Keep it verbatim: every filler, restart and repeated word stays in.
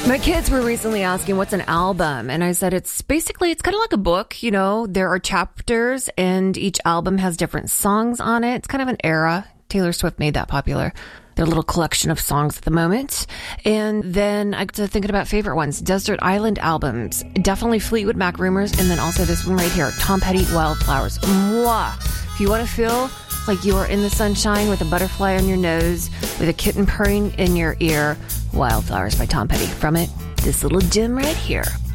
My kids were recently asking what's an album, and I said it's basically, it's kind of like a book, you know, there are chapters and each album has different songs on it. It's kind of an era. Taylor Swift made that popular. Their little collection of songs at the moment. And then I got to thinking about favorite ones. Desert Island albums. Definitely Fleetwood Mac Rumors. And then also this one right here. Tom Petty, Wildflowers. Mwah! If you want to feel like you are in the sunshine with a butterfly on your nose, with a kitten purring in your ear, Wildflowers by Tom Petty. From it, this little gem right here.